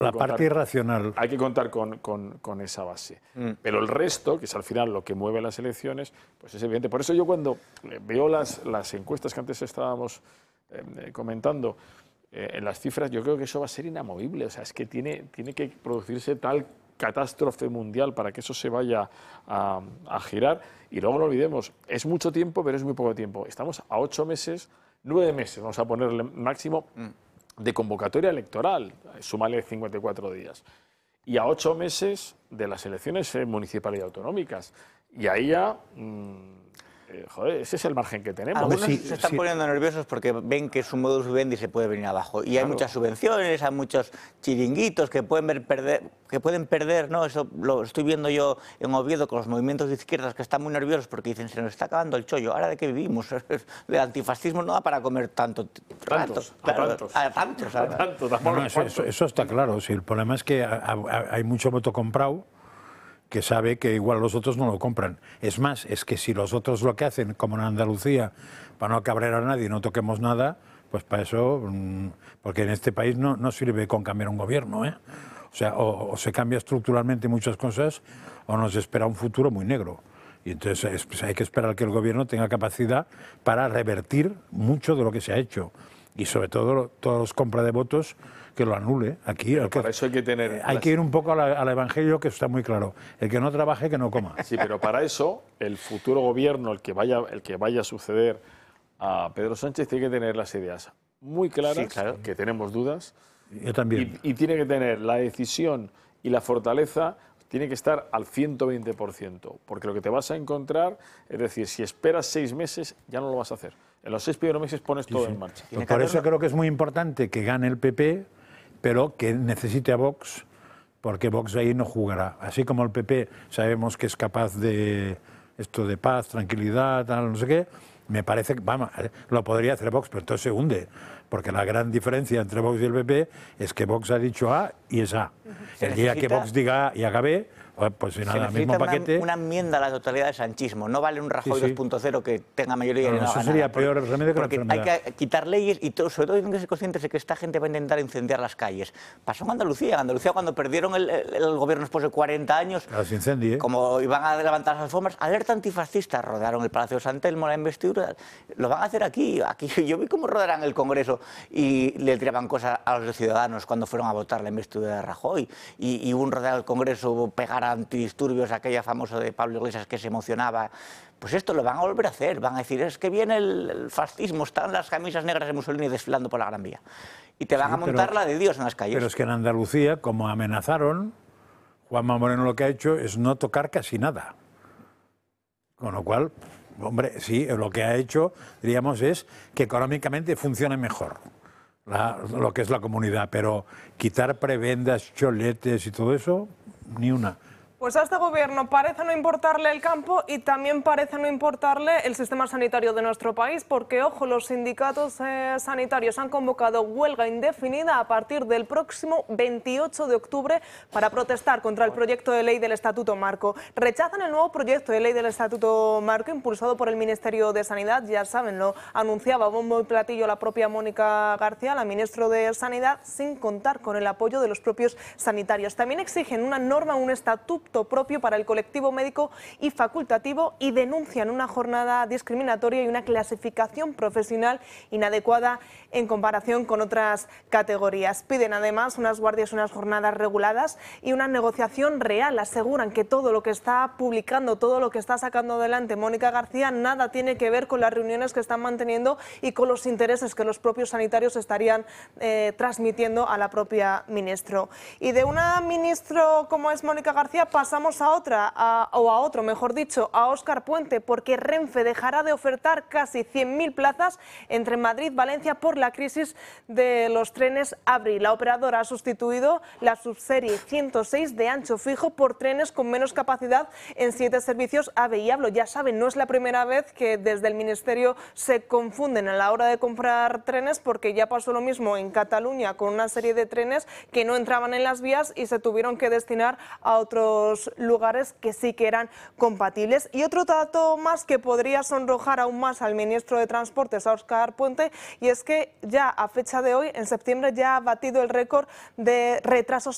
La parte irracional. Hay que contar con esa base. Pero el resto, que es al final lo que mueve las elecciones, pues es evidente. Por eso yo cuando veo las encuestas que antes estábamos comentando, en las cifras, yo creo que eso va a ser inamovible. O sea, es que tiene que producirse tal catástrofe mundial para que eso se vaya a girar. Y luego no olvidemos, es mucho tiempo, pero es muy poco tiempo. Estamos a 8 meses, 9 meses, vamos a ponerle máximo, de convocatoria electoral, súmale 54 días. Y a 8 meses de las elecciones municipales y autonómicas. Y ahí ya... joder, ese es el margen que tenemos. Algunos se están poniendo nerviosos porque ven que su modus vivendi se puede venir abajo. Y hay muchas subvenciones, hay muchos chiringuitos que pueden perder, ¿no? Eso lo estoy viendo yo en Oviedo con los movimientos de izquierdas que están muy nerviosos porque dicen, se nos está acabando el chollo. ¿Ahora de qué vivimos? El antifascismo no da para comer tantos. Eso está claro. Sí, el problema es que hay mucho voto comprado que sabe que igual los otros no lo compran. Es más, es que si los otros lo que hacen, como en Andalucía, para no cabrear a nadie y no toquemos nada, pues para eso, porque en este país no sirve con cambiar un gobierno, ¿eh? O sea, o se cambia estructuralmente muchas cosas, o nos espera un futuro muy negro. Y entonces pues hay que esperar que el gobierno tenga capacidad para revertir mucho de lo que se ha hecho. Y sobre todo, todos los compra de votos, que lo anule. Aquí, para eso hay que tener... Hay que ir un poco al evangelio, que está muy claro. El que no trabaje, que no coma. Sí, pero para eso, el futuro gobierno, el que vaya a suceder a Pedro Sánchez, tiene que tener las ideas muy claras, sí, claro, que tenemos dudas. Yo también. Y tiene que tener la decisión y la fortaleza, tiene que estar al 120%. Porque lo que te vas a encontrar, es decir, si esperas 6 meses, ya no lo vas a hacer. En los 6 primeros meses pones todo en marcha. Por eso creo que es muy importante que gane el PP, pero que necesite a Vox, porque Vox ahí no jugará. Así como el PP sabemos que es capaz de esto de paz, tranquilidad, tal, no sé qué, me parece que, vamos, lo podría hacer Vox, pero entonces se hunde, porque la gran diferencia entre Vox y el PP es que Vox ha dicho A y es A. El día que Vox diga A y haga B, pues nada, mismo paquete. Una enmienda a la totalidad del sanchismo. No vale un Rajoy 2.0 que tenga mayoría y no eso sería nada, peor remedio que la enfermedad. Hay que quitar leyes y sobre todo tienen que ser conscientes de que esta gente va a intentar incendiar las calles. Pasó en Andalucía. En Andalucía, cuando perdieron el gobierno después de 40 años, como iban a levantar las alfombras, alerta antifascista, rodearon el Palacio de San Telmo, la investidura. Lo van a hacer aquí. Yo vi cómo rodearon el Congreso y le tiraban cosas a los ciudadanos cuando fueron a votar la investidura de Rajoy. Y un rodeado del Congreso pegar antidisturbios, aquella famosa de Pablo Iglesias que se emocionaba. Pues esto lo van a volver a hacer, van a decir, es que viene el fascismo, están las camisas negras de Mussolini desfilando por la Gran Vía. Y te van a montar la de Dios en las calles. Pero es que en Andalucía, como amenazaron, Juanma Moreno lo que ha hecho es no tocar casi nada. Con lo cual, hombre, sí, lo que ha hecho, diríamos, es que económicamente funcione mejor lo que es la comunidad, pero quitar prebendas, choletes y todo eso, ni una. Pues a este gobierno parece no importarle el campo y también parece no importarle el sistema sanitario de nuestro país, porque, ojo, los sindicatos sanitarios han convocado huelga indefinida a partir del próximo 28 de octubre para protestar contra el proyecto de ley del Estatuto Marco. Rechazan el nuevo proyecto de ley del Estatuto Marco impulsado por el Ministerio de Sanidad, ya saben, lo anunciaba bombo y platillo la propia Mónica García, la ministra de Sanidad, sin contar con el apoyo de los propios sanitarios. También exigen una norma, un estatuto propio para el colectivo médico y facultativo y denuncian una jornada discriminatoria y una clasificación profesional inadecuada en comparación con otras categorías. Piden además unas guardias, unas jornadas reguladas y una negociación real. Aseguran que todo lo que está publicando, todo lo que está sacando adelante Mónica García, nada tiene que ver con las reuniones que están manteniendo y con los intereses que los propios sanitarios estarían transmitiendo a la propia ministra. Y de una ministra como es Mónica García pasamos a otra, o a otro, mejor dicho, a Óscar Puente, porque Renfe dejará de ofertar casi 100.000 plazas entre Madrid y Valencia por la crisis de los trenes AVRI. La operadora ha sustituido la subserie 106 de ancho fijo por trenes con menos capacidad en 7 servicios AVE y hablo. Ya saben, no es la primera vez que desde el Ministerio se confunden a la hora de comprar trenes, porque ya pasó lo mismo en Cataluña con una serie de trenes que no entraban en las vías y se tuvieron que destinar a otros lugares que sí que eran compatibles. Y otro dato más que podría sonrojar aún más al ministro de Transportes, a Óscar Puente, y es que ya a fecha de hoy, en septiembre, ya ha batido el récord de retrasos